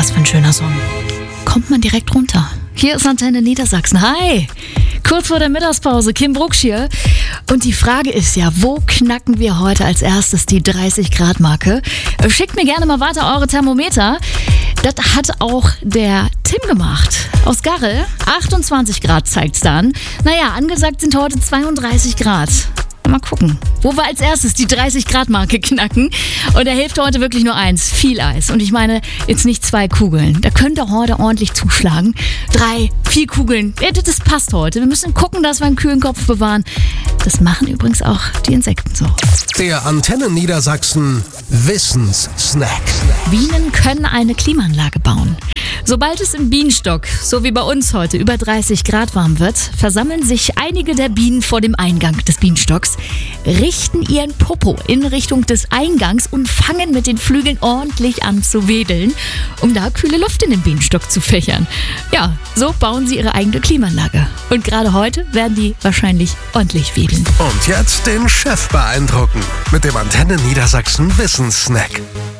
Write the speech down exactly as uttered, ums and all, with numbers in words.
Was für ein schöner Song. Kommt man direkt runter. Hier ist Antenne Niedersachsen. Hi! Kurz vor der Mittagspause, Kim Brucksch hier. Und die Frage ist ja, wo knacken wir heute als erstes die dreißig Grad Marke? Schickt mir gerne mal weiter eure Thermometer. Das hat auch der Tim gemacht. Aus Garre, achtundzwanzig Grad zeigt's dann. Naja, angesagt sind heute zweiunddreißig Grad. Mal gucken, wo wir als erstes die dreißig Grad Marke knacken. Und da hilft heute wirklich nur eins, viel Eis. Und ich meine jetzt nicht zwei Kugeln. Da könnt ihr heute ordentlich zuschlagen. Drei, vier Kugeln, ja, das passt heute. Wir müssen gucken, dass wir einen kühlen Kopf bewahren. Das machen übrigens auch die Insekten so. Der Antenne Niedersachsen Wissenssnack. Bienen können eine Klimaanlage bauen. Sobald es im Bienenstock, so wie bei uns heute, über dreißig Grad warm wird, versammeln sich einige der Bienen vor dem Eingang des Bienenstocks, richten ihren Popo in Richtung des Eingangs und fangen mit den Flügeln ordentlich an zu wedeln, um da kühle Luft in den Bienenstock zu fächern. Ja, so bauen sie ihre eigene Klimaanlage. Und gerade heute werden die wahrscheinlich ordentlich wedeln. Und jetzt den Chef beeindrucken mit dem Antenne Niedersachsen Wissenssnack.